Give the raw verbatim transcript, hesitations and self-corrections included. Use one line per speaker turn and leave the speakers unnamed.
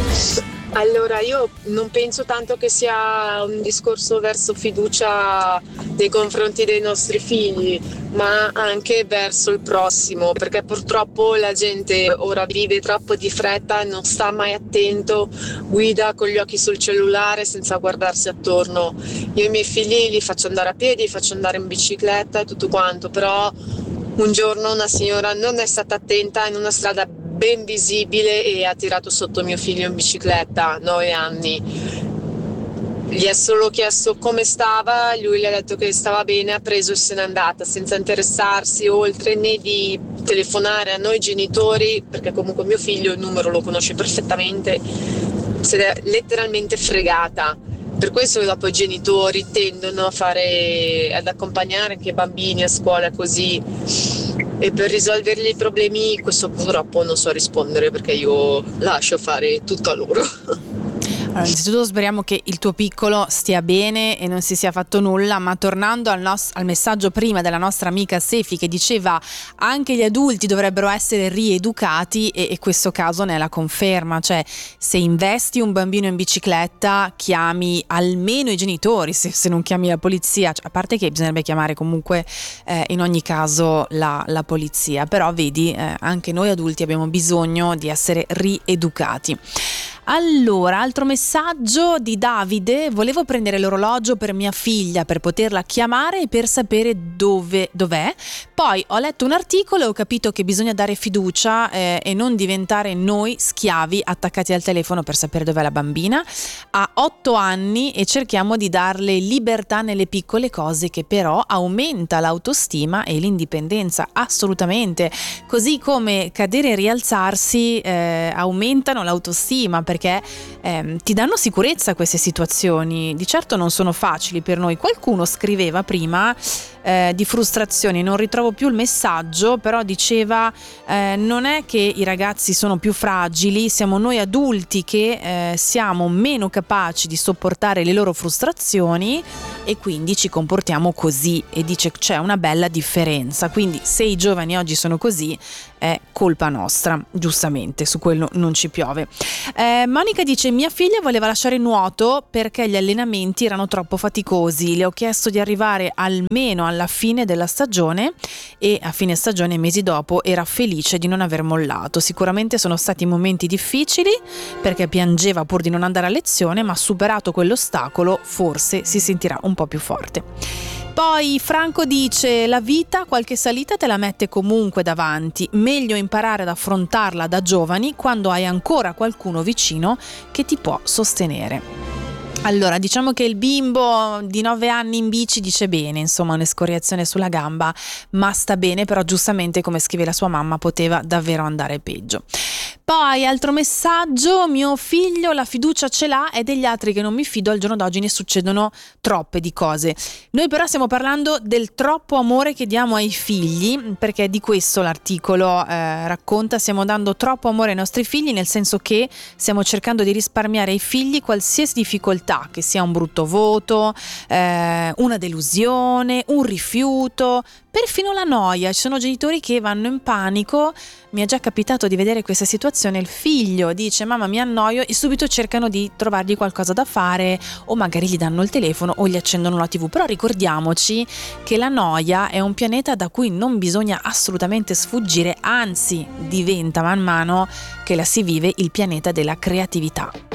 Allora, io non penso tanto che sia un discorso verso fiducia nei confronti dei nostri figli, ma anche verso il prossimo, perché purtroppo la gente ora vive troppo di fretta e non sta mai attento, guida con gli occhi sul cellulare senza guardarsi attorno. Io i miei figli li faccio andare a piedi, li faccio andare in bicicletta e tutto quanto, però un giorno una signora non è stata attenta in una strada ben visibile e ha tirato sotto mio figlio in bicicletta, nove anni. Gli ha solo chiesto come stava, lui gli ha detto che stava bene, ha preso e se n'è andata senza interessarsi oltre né di telefonare a noi genitori, perché comunque mio figlio il numero lo conosce perfettamente, se l'è letteralmente fregata. Per questo dopo i genitori tendono a fare, ad accompagnare anche i bambini a scuola così, e per risolvergli i problemi questo purtroppo non so rispondere perché io lascio fare tutto a loro.
Allora, innanzitutto speriamo che il tuo piccolo stia bene e non si sia fatto nulla, ma tornando al, nos- al messaggio prima della nostra amica Sefi che diceva anche gli adulti dovrebbero essere rieducati, e, e questo caso ne è la conferma, cioè se investi un bambino in bicicletta chiami almeno i genitori, se, se non chiami la polizia, cioè, a parte che bisognerebbe chiamare comunque eh, in ogni caso la, la polizia, però vedi eh, anche noi adulti abbiamo bisogno di essere rieducati. Allora, altro messaggio di Davide: volevo prendere l'orologio per mia figlia per poterla chiamare e per sapere dove dov'è. Poi ho letto un articolo e ho capito che bisogna dare fiducia eh, e non diventare noi schiavi attaccati al telefono per sapere dov'è la bambina. Ha otto anni e cerchiamo di darle libertà nelle piccole cose, che però aumenta l'autostima e l'indipendenza, assolutamente. Così come cadere e rialzarsi eh, aumentano l'autostima, perché eh, ti danno sicurezza queste situazioni. Di certo non sono facili per noi. Qualcuno scriveva prima eh, di frustrazioni, non ritrovo più il messaggio, però diceva eh, non è che i ragazzi sono più fragili, siamo noi adulti che eh, siamo meno capaci di sopportare le loro frustrazioni e quindi ci comportiamo così, e dice c'è una bella differenza. Quindi se i giovani oggi sono così è colpa nostra, giustamente, su quello non ci piove. eh, Monica dice: mia figlia voleva lasciare nuoto perché gli allenamenti erano troppo faticosi, le ho chiesto di arrivare almeno alla fine della stagione e a fine stagione, mesi dopo, era felice di non aver mollato. Sicuramente sono stati momenti difficili perché piangeva pur di non andare a lezione, ma superato quell'ostacolo forse si sentirà un po' più forte. Poi Franco dice: la vita qualche salita te la mette comunque davanti, meglio imparare ad affrontarla da giovani quando hai ancora qualcuno vicino che ti può sostenere. Allora, diciamo che il bimbo di nove anni in bici dice bene, insomma, un'escoriazione sulla gamba, ma sta bene, però giustamente, come scrive la sua mamma, poteva davvero andare peggio. Poi altro messaggio: mio figlio la fiducia ce l'ha e degli altri che non mi fido, al giorno d'oggi ne succedono troppe di cose. Noi però stiamo parlando del troppo amore che diamo ai figli, perché di questo l'articolo eh, racconta. Stiamo dando troppo amore ai nostri figli, nel senso che stiamo cercando di risparmiare ai figli qualsiasi difficoltà, che sia un brutto voto, eh, una delusione, un rifiuto, perfino la noia. Ci sono genitori che vanno in panico. Mi è già capitato di vedere questa situazione: il figlio dice mamma mi annoio e subito cercano di trovargli qualcosa da fare, o magari gli danno il telefono o gli accendono la tivù. Però ricordiamoci che la noia è un pianeta da cui non bisogna assolutamente sfuggire, anzi diventa man mano che la si vive il pianeta della creatività.